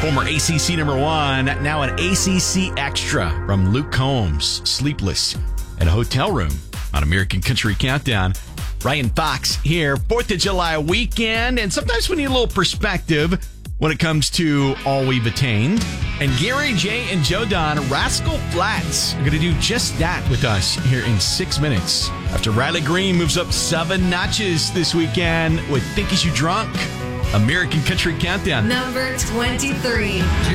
Former ACC number one, now an ACC extra from Luke Combs, Sleepless at a hotel room on American Country Countdown. Ryan Fox here, 4th of July weekend, and sometimes we need a little perspective when it comes to all we've attained. And Gary J and Joe Don, Rascal Flatts, are going to do just that with us here in 6 minutes. After Riley Green moves up 7 notches this weekend with Think Is You Drunk, American Country Countdown. Number 23.